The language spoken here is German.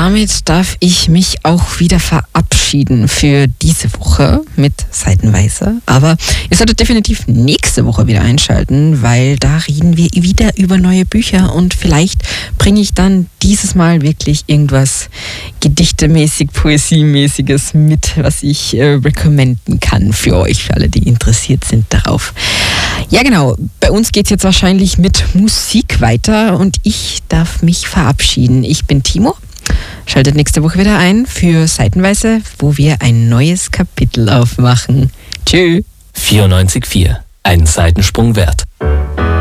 damit darf ich mich auch wieder verabschieden für diese Woche mit Seitenweise. Aber ihr solltet definitiv nächste Woche wieder einschalten, weil da reden wir wieder über neue Bücher und vielleicht bringe ich dann dieses Mal wirklich irgendwas gedichtemäßig, poesiemäßiges mit, was ich recommenden kann für euch, für alle, die interessiert sind darauf. Ja genau, bei uns geht es jetzt wahrscheinlich mit Musik weiter und ich darf mich verabschieden. Ich bin Timo. Schaltet nächste Woche wieder ein für Seitenweise, wo wir ein neues Kapitel aufmachen. Tschö. 94,4. Ein Seitensprung wert.